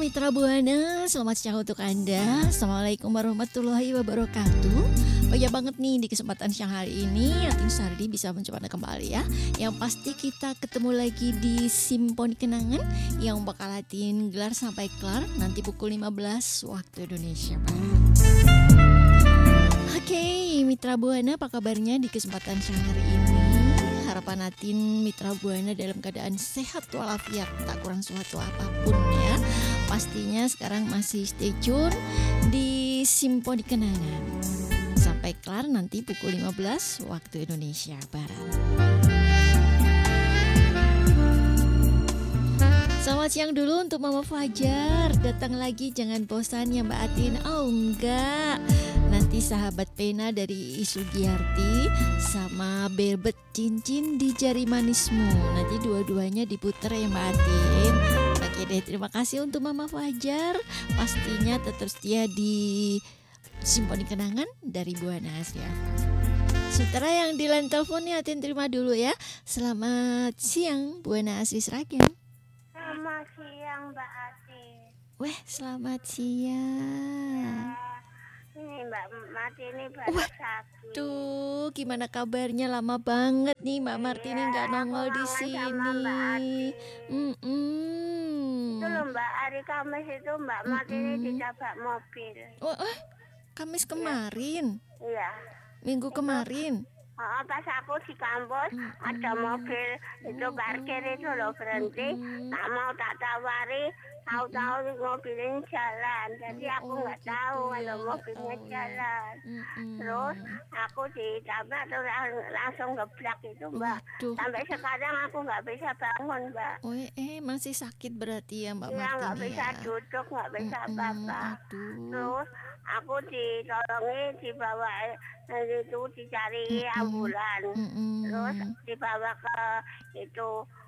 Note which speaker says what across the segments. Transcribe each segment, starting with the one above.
Speaker 1: Mitra Buana, selamat siang untuk Anda. Assalamualaikum warahmatullahi wabarakatuh. Oh ya banget nih, di kesempatan siang hari ini Atin Sardi bisa mencoba kembali ya. Yang pasti kita ketemu lagi di Simponi Kenangan yang bakal Atin gelar sampai kelar nanti pukul 15 waktu Indonesia Barat. Oke, Mitra Buana, apa kabarnya di kesempatan siang hari ini? Harapan Atin Mitra Buana dalam keadaan sehat walafiat, tak kurang suatu apapun ya. Pastinya sekarang masih stay tune di Simponi Kenangan sampai kelar nanti pukul 15 waktu Indonesia Barat. Selamat siang dulu untuk Mama Fajar. Datang lagi, jangan bosan ya Mbak Atin. Oh enggak, nanti sahabat pena dari Isu Giarti sama Belbet cincin di jari manismu. Nanti dua-duanya diputer ya Mbak Atin. Oke deh, terima kasih untuk Mama Fajar. Pastinya tetap setia di Simponi Kenangan dari Buana Asri. Saudara yang di line teleponnya Atin terima dulu ya. Selamat siang Buana Asri Sragen.
Speaker 2: Selamat siang Mbak Atin.
Speaker 1: Weh, selamat siang.
Speaker 2: Ini Mbak Martini baru sakit.
Speaker 1: Tuh, gimana kabarnya? Lama banget nih Mbak Martini nggak nongol di sini.
Speaker 2: Itu loh Mbak, hari Kamis itu Mbak Martini ditabrak mobil.
Speaker 1: Oh, Kamis kemarin,
Speaker 2: Iya.
Speaker 1: minggu kemarin.
Speaker 2: Pas aku di kampus ada mobil itu parkir itu loh berhenti. Tak mau tak tawari, tahu-tahu mobilnya jalan. Jadi aku nggak tahu kalau mobilnya jalan. Terus aku ditabrak terus langsung geblak itu Mbak.
Speaker 1: Waduh.
Speaker 2: Sampai sekarang aku nggak bisa bangun Mbak.
Speaker 1: Oh, masih sakit berarti ya Mbak
Speaker 2: Iya
Speaker 1: Martini
Speaker 2: nggak bisa
Speaker 1: ya.
Speaker 2: duduk, nggak bisa apa-apa.
Speaker 1: Aduh.
Speaker 2: Terus aku ditolongi, dibawa itu dicari ambulan. Terus dibawa ke itu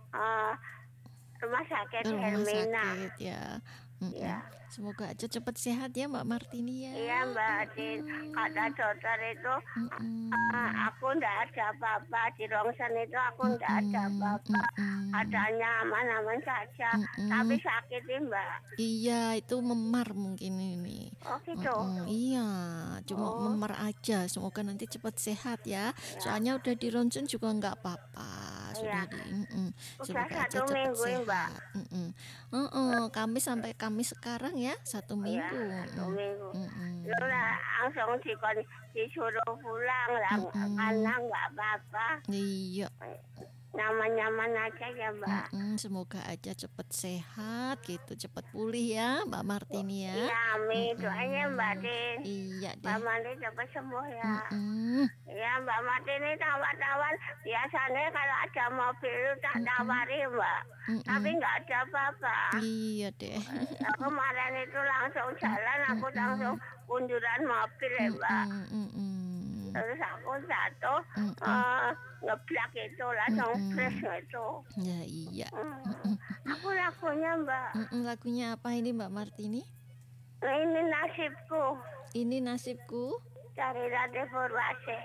Speaker 2: rumah sakit
Speaker 1: Rumah
Speaker 2: Hermina.
Speaker 1: sakit ya.
Speaker 2: Iya.
Speaker 1: Semoga aja cepat sehat ya Mbak Martini ya.
Speaker 2: Iya Mbak Adin, kata dokter itu aku nggak ada apa-apa, di rongsen itu aku nggak ada apa-apa, adanya aman-aman saja, tapi sakit nih Mbak.
Speaker 1: Iya, itu memar mungkin ini.
Speaker 2: Oh gitu.
Speaker 1: Iya, cuma memar aja. Semoga nanti cepat sehat ya. Soalnya udah di ronsen juga nggak apa-apa. Sudah
Speaker 2: Udah
Speaker 1: semoga aja
Speaker 2: 1
Speaker 1: cepat
Speaker 2: minggu ya, Mbak.
Speaker 1: sehat. Kamis sampai Kamis sekarang ya 1 minggu.
Speaker 2: Iya, 1 minggu. Lalu langsung disuruh pulang lah, karena nggak apa-apa.
Speaker 1: Iya.
Speaker 2: Nyaman-nyaman aja ya Mbak.
Speaker 1: Semoga aja cepat sehat gitu, cepat pulih ya Mbak Martini ya.
Speaker 2: Iya, amin. Doanya Mbak Din.
Speaker 1: Iya deh.
Speaker 2: Mbak Martini cepat sembuh ya. Ya Mbak Martini tawar-tawar. Biasanya kalau ada mobil itu tak tawari Mbak. Tapi nggak ada apa-apa.
Speaker 1: Iya deh.
Speaker 2: Kemarin itu langsung jalan, aku langsung kunduran mobil ya Mbak. Terus aku jatuh ngeblak itu langsung crash itu.
Speaker 1: Ya iya.
Speaker 2: Aku lagunya Mbak.
Speaker 1: Lagunya apa ini Mbak Martini?
Speaker 2: Ini nasibku.
Speaker 1: Ini nasibku.
Speaker 2: Dari Rade Purwase.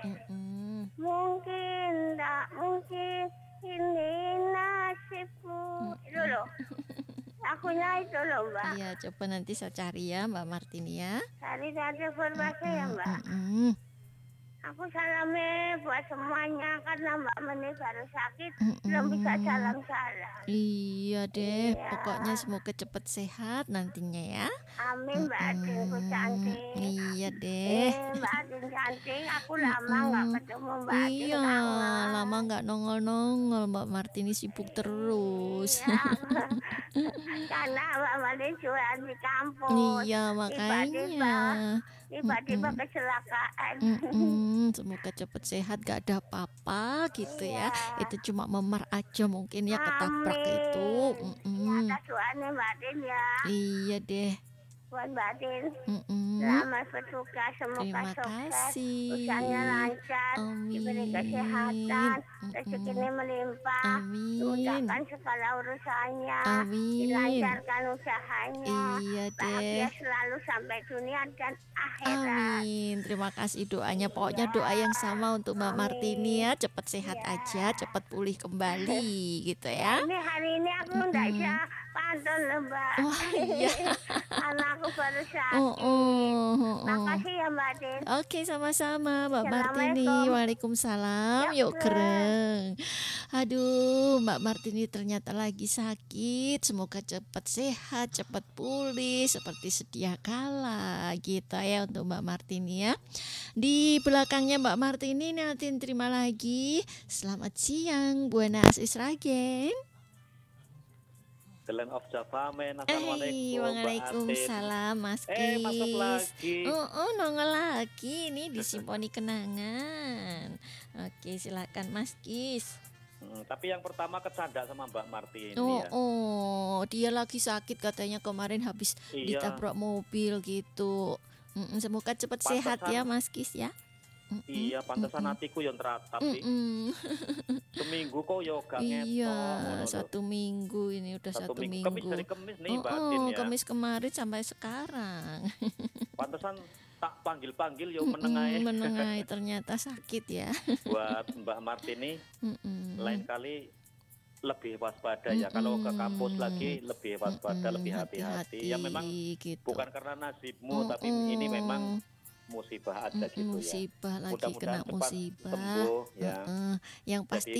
Speaker 2: Mungkin tak mungkin ini nasibku. Itu loh. Lagunya itu loh Mbak.
Speaker 1: Iya, coba nanti saya cari ya Mbak Martini ya.
Speaker 2: Dari Rade Purwase ya Mbak. Aku salame buat semuanya karena Mbak Meni baru sakit, belum bisa jalan-jalan.
Speaker 1: Iya deh, pokoknya semoga cepat sehat nantinya ya.
Speaker 2: Amin Mbak Adinku cantik.
Speaker 1: Iya deh.
Speaker 2: Mbak Adin cantik, aku lama nggak ketemu Mbak Adin.
Speaker 1: Iya, lama nggak nongol-nongol Mbak Martini sibuk terus.
Speaker 2: Karena Mbak Meni jualan di kampus.
Speaker 1: Iya makanya.
Speaker 2: Tiba-tiba kecelakaan.
Speaker 1: Semoga cepat sehat, gak ada apa-apa gitu ya. Itu cuma memar aja mungkin ya, ketabrak itu.
Speaker 2: Atas doanya Mbak Adin ya.
Speaker 1: Iya deh.
Speaker 2: Buat Mbak Adin, selamat bertugas, semoga
Speaker 1: Terima
Speaker 2: sukses,
Speaker 1: kasih.
Speaker 2: usahanya lancar, diberi kesehatan, rezekinya melimpah, dimudahkan segala urusannya, dilancarkan usahanya,
Speaker 1: Iya
Speaker 2: bahagia
Speaker 1: deh.
Speaker 2: selalu sampai dunia dan akhirat.
Speaker 1: Amin. Terima kasih doanya. Pokoknya doa yang sama untuk Mbak Martini ya. Cepat sehat aja, cepat pulih kembali gitu ya.
Speaker 2: Ini hari ini aku nggak bisa pantun loh, Mbak.
Speaker 1: Wah, iya.
Speaker 2: Anakku baru
Speaker 1: Oh,
Speaker 2: sakit.
Speaker 1: oh, oh, oh.
Speaker 2: Makasih ya, Mbak Tin.
Speaker 1: Oke, sama-sama Mbak Martini.
Speaker 2: Assalamualaikum.
Speaker 1: Waalaikumsalam.
Speaker 2: Yuk,
Speaker 1: Yuk
Speaker 2: Keren.
Speaker 1: kereng. Aduh, Mbak Martini ternyata lagi sakit. Semoga cepat sehat, cepat pulih seperti sedia kala gitu ya untuk Mbak Martini ya. Di belakangnya Mbak Martini nanti terima lagi. Selamat siang, Buenas Isragen.
Speaker 3: The Land of Java, men.
Speaker 1: Hai,
Speaker 3: Assalamualaikum, Mbak Atin.
Speaker 1: Waalaikumsalam Mas
Speaker 3: Masuk
Speaker 1: Kis.
Speaker 3: lagi.
Speaker 1: Nongol lagi ini di Simponi Kenangan. Oke, silakan Mas Kis.
Speaker 3: Tapi yang pertama kecanda sama Mbak Martini
Speaker 1: Oh,
Speaker 3: ya.
Speaker 1: dia lagi sakit katanya kemarin habis
Speaker 3: Iya,
Speaker 1: ditabrak mobil gitu. Semoga cepat sehat ya
Speaker 3: pantesan.
Speaker 1: Mas Kis ya.
Speaker 3: Iya, pantesan hatiku yang teratap sih. Seminggu kok yo gak
Speaker 1: Iya,
Speaker 3: ngetok ngono lho.
Speaker 1: 1 minggu ini udah
Speaker 3: Satu
Speaker 1: 1
Speaker 3: minggu, Kemis
Speaker 1: minggu.
Speaker 3: dari Kemis nih Mbak Atin ya.
Speaker 1: Kamis kemarin sampai sekarang.
Speaker 3: Pantesan tak panggil-panggil yo menengae.
Speaker 1: Menengai ternyata sakit ya.
Speaker 3: Buat Mbak Martini lain kali lebih waspada ya. Kalau ke kampus lagi lebih waspada, lebih hati-hati. Ya memang
Speaker 1: gitu.
Speaker 3: bukan karena nasibmu, tapi ini memang musibah aja gitu ya.
Speaker 1: Musibah lagi
Speaker 3: Mudah-mudahan
Speaker 1: kena
Speaker 3: cepat
Speaker 1: musibah.
Speaker 3: sembuh ya.
Speaker 1: Yang pasti
Speaker 3: Jadi